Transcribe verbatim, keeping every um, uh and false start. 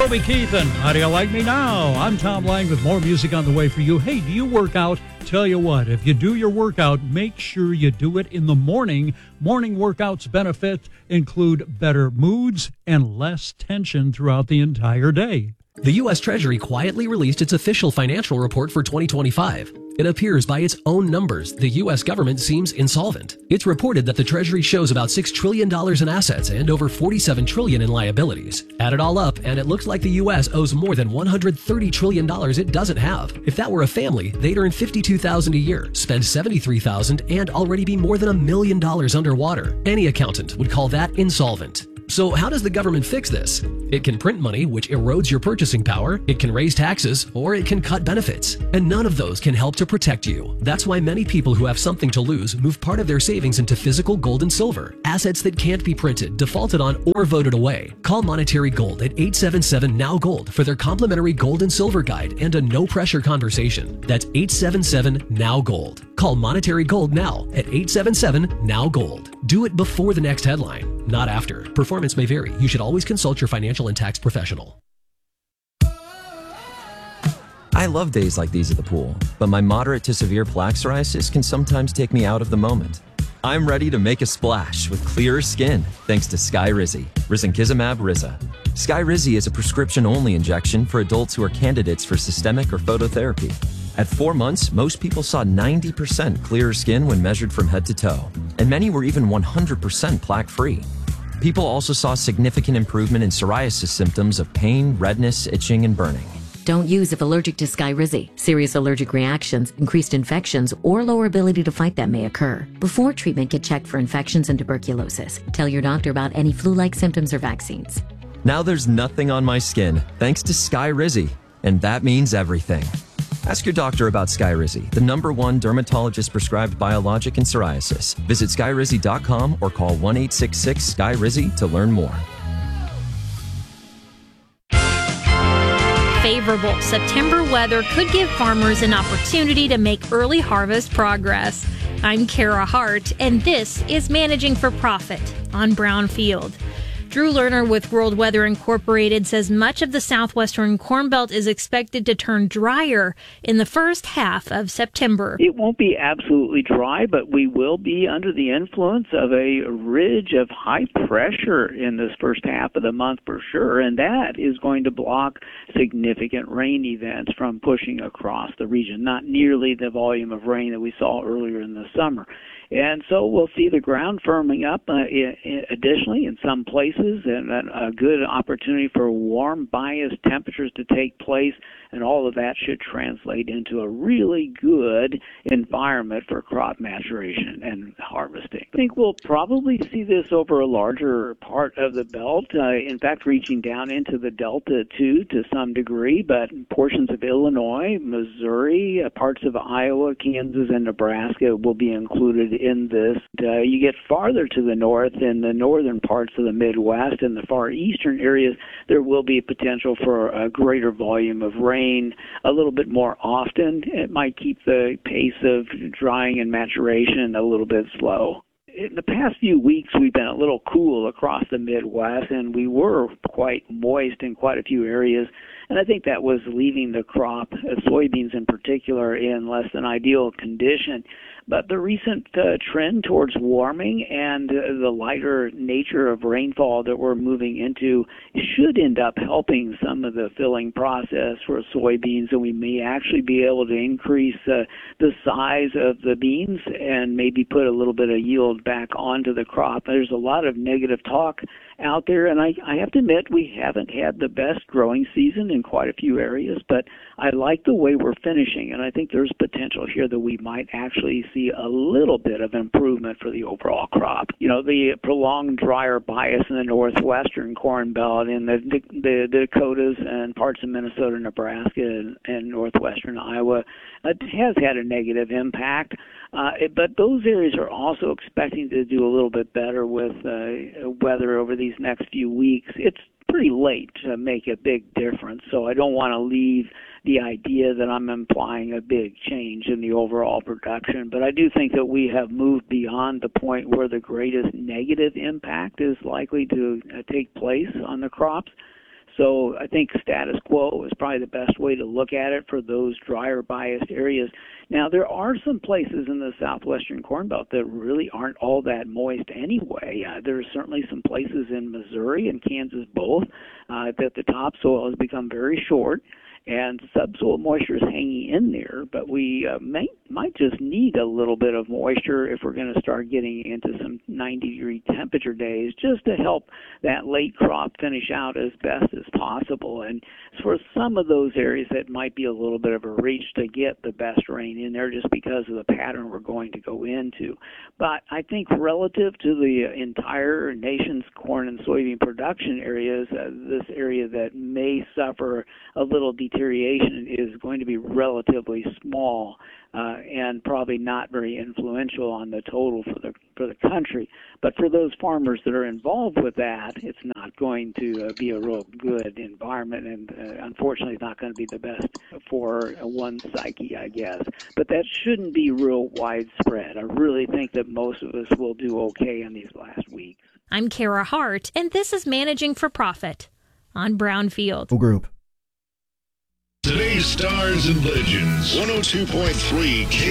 Toby Keith and How Do You Like Me Now? I'm Tom Lang with more music on the way for you. Hey, do you work out? Tell you what, if you do your workout, make sure you do it in the morning. Morning workouts' benefits include better moods and less tension throughout the entire day. The U S Treasury quietly released its official financial report for twenty twenty-five. It appears by its own numbers, the U S government seems insolvent. It's reported that the Treasury shows about six trillion dollars in assets and over forty-seven trillion dollars in liabilities. Add it all up, and it looks like the U S owes more than one hundred thirty trillion dollars it doesn't have. If that were a family, they'd earn fifty-two thousand dollars a year, spend seventy-three thousand dollars, and already be more than a million dollars underwater. Any accountant would call that insolvent. So how does the government fix this? It can print money, which erodes your purchasing power, it can raise taxes, or it can cut benefits. And none of those can help to protect you. That's why many people who have something to lose move part of their savings into physical gold and silver, assets that can't be printed, defaulted on, or voted away. Call Monetary Gold at eight seven seven, N O W Gold for their complimentary gold and silver guide and a no-pressure conversation. That's eight seven seven, N O W Gold. Call Monetary Gold now at eight seven seven, N O W Gold. Do it before the next headline, not after. Performance may vary. You should always consult your financial and tax professional. I love days like these at the pool, but my moderate to severe plaque psoriasis can sometimes take me out of the moment. I'm ready to make a splash with clearer skin thanks to Skyrizi, risankizumab Riza. Skyrizi is a prescription-only injection for adults who are candidates for systemic or phototherapy. At four months, most people saw ninety percent clearer skin when measured from head to toe, and many were even one hundred percent plaque-free. People also saw significant improvement in psoriasis symptoms of pain, redness, itching, and burning. Don't use if allergic to Skyrizi. Serious allergic reactions, increased infections, or lower ability to fight them may occur. Before treatment, get checked for infections and tuberculosis. Tell your doctor about any flu-like symptoms or vaccines. Now there's nothing on my skin thanks to Skyrizi, and that means everything. Ask your doctor about Skyrizi, the number one dermatologist-prescribed biologic in psoriasis. Visit skyrizi dot com or call one eight six six, S K Y R I Z I to learn more. Favorable September weather could give farmers an opportunity to make early harvest progress. I'm Kara Hart, and this is Managing for Profit on Brownfield. Drew Lerner with World Weather Incorporated says much of the southwestern Corn Belt is expected to turn drier in the first half of September. It won't be absolutely dry, but we will be under the influence of a ridge of high pressure in this first half of the month for sure, and that is going to block significant rain events from pushing across the region, not nearly the volume of rain that we saw earlier in the summer. And so we'll see the ground firming up uh, I- I additionally in some places, and a good opportunity for warm bias temperatures to take place, and all of that should translate into a really good environment for crop maturation and harvesting. I think we'll probably see this over a larger part of the belt, uh, in fact reaching down into the Delta too to some degree, but portions of Illinois, Missouri, uh, parts of Iowa, Kansas, and Nebraska will be included in this. Uh, you get farther to the north in the northern parts of the Midwest and the far eastern areas, there will be potential for a greater volume of rain a little bit more often. It might keep the pace of drying and maturation a little bit slow. In the past few weeks, we've been a little cool across the Midwest, and we were quite moist in quite a few areas. And I think that was leaving the crop, uh, soybeans in particular, in less than ideal condition. But the recent uh, trend towards warming and uh, the lighter nature of rainfall that we're moving into should end up helping some of the filling process for soybeans, and we may actually be able to increase uh, the size of the beans and maybe put a little bit of yield back onto the crop. There's a lot of negative talk out there, and I, I have to admit we haven't had the best growing season in quite a few areas, but I like the way we're finishing, and I think there's potential here that we might actually see a little bit of improvement for the overall crop. You know, the prolonged drier bias in the northwestern Corn Belt, in the, the, the Dakotas and parts of Minnesota, Nebraska, and, and northwestern Iowa, it has had a negative impact. Uh, it, but those areas are also expecting to do a little bit better with uh, weather over these next few weeks. It's pretty late to make a big difference, so I don't want to leave the idea that I'm implying a big change in the overall production, but I do think that we have moved beyond the point where the greatest negative impact is likely to uh, take place on the crops. So I think status quo is probably the best way to look at it for those drier biased areas. Now, there are some places in the southwestern Corn Belt that really aren't all that moist anyway. Uh, there are certainly some places in Missouri and Kansas both uh, that the topsoil has become very short, and subsoil moisture is hanging in there, but we uh, may, might just need a little bit of moisture if we're going to start getting into some ninety degree temperature days, just to help that late crop finish out as best as possible. And for some of those areas, that might be a little bit of a reach to get the best rain in there just because of the pattern we're going to go into. But I think relative to the entire nation's corn and soybean production areas, uh, this area that may suffer a little deterioration is going to be relatively small uh, and probably not very influential on the total for the for the country. But for those farmers that are involved with that, it's not going to uh, be a real good environment, and uh, unfortunately it's not going to be the best for one psyche, I guess. But that shouldn't be real widespread. I really think that most of us will do okay in these last weeks. I'm Kara Hart, and this is Managing for Profit on Brownfield Group. Today's Stars and Legends, one oh two point three K